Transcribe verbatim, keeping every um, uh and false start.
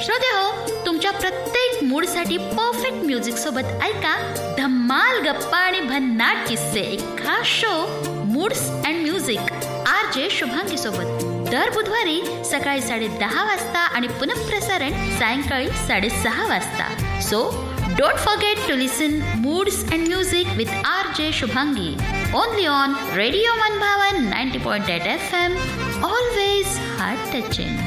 श्रोतेहो, तुमच्या प्रत्येक मूडसाठी perfect music सोबत ऐका धम्माल गप्पा आणि भन्नाट किस्से, एका show moods and music R J Shubhangi सोबत दर बुधवारी सकाळी साडे दहा वाजता आणि पुनःप्रसारण सायंकाळी साडेसहा वाजता. So don't forget to listen moods and music with R J Shubhangi only on radio मनभावन ninety point eight F M. Always heart touching.